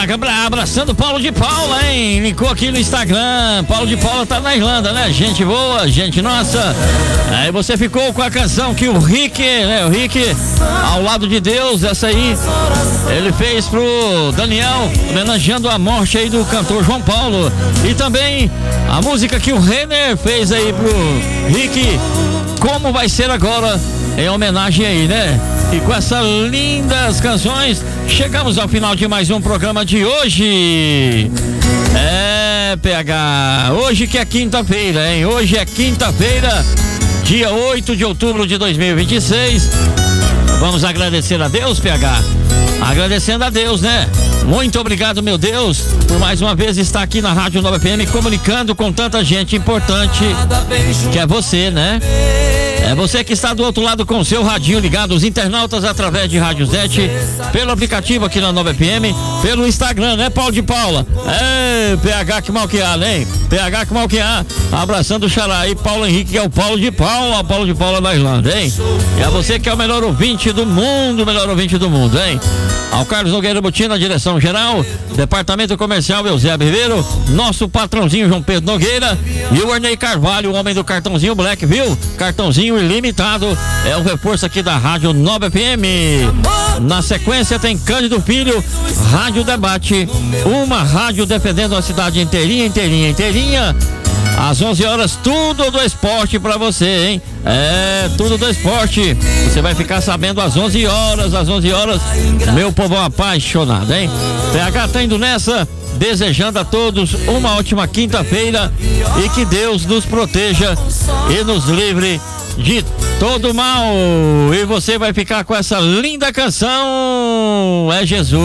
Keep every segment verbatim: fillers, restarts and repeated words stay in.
P H abraçando Paulo de Paula, hein? Linkou aqui no Instagram. Paulo de Paula tá na Irlanda, né? Gente boa, gente nossa. Aí você ficou com a canção que o Rick, né? O Rick, Ao Lado de Deus, essa aí, ele fez pro Daniel, homenageando a morte aí do cantor João Paulo. E também a música que o Renner fez aí pro Rick, Como Vai Ser Agora, em homenagem aí, né? E com essas lindas canções, chegamos ao final de mais um programa de hoje. É, P H, hoje que é quinta-feira, hein? Hoje é quinta-feira, dia oito de outubro de dois mil e vinte e seis. Vamos agradecer a Deus, P H. Agradecendo a Deus, né? Muito obrigado, meu Deus, por mais uma vez estar aqui na Rádio nove P M comunicando com tanta gente importante, que é você, né? É você que está do outro lado com o seu radinho ligado, os internautas através de Rádio Zete, pelo aplicativo aqui na nove P M, pelo Instagram, né, Paulo de Paula? É, P H que mal que há, né? P H que mal que há. Abraçando o xará aí, Paulo Henrique, que é o Paulo de Paula, Paulo de Paula da Irlanda, hein? E é você que é o melhor ouvinte do mundo, o melhor ouvinte do mundo, hein? Ao Carlos Nogueira Butina, na direção geral, Departamento Comercial Eusébio Ribeiro, nosso patrãozinho João Pedro Nogueira e o Arnei Carvalho, o homem do cartãozinho Black, viu? Cartãozinho ilimitado, é o reforço aqui da Rádio nove P M. Na sequência tem Cândido Filho, Rádio Debate, uma rádio defendendo a cidade inteirinha, inteirinha, inteirinha. Às onze horas, tudo do esporte pra você, hein? É, tudo do esporte. Você vai ficar sabendo às onze horas, às onze horas, meu povo apaixonado, hein? P H tá indo nessa, desejando a todos uma ótima quinta-feira e que Deus nos proteja e nos livre de todo mal. E você vai ficar com essa linda canção, é Jesus.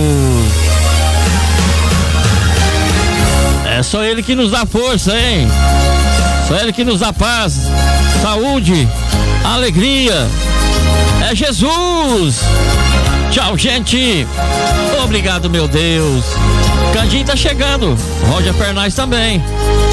É só Ele que nos dá força, hein? Só Ele que nos dá paz, saúde, alegria. É Jesus. Tchau, gente. Obrigado, meu Deus. Candinho tá chegando. Roger Fernandes também.